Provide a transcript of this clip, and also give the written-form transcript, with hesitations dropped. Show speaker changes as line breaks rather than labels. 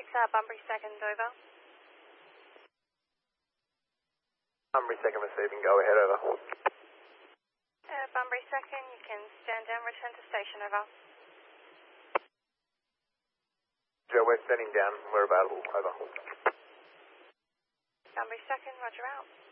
Bunbury 2nd, over.
Bunbury 2nd receiving, go ahead, over.
Bunbury 2nd, you can stand down, return to station, over.
Joe, we're standing down, we're available, over.
Bunbury 2nd, roger out.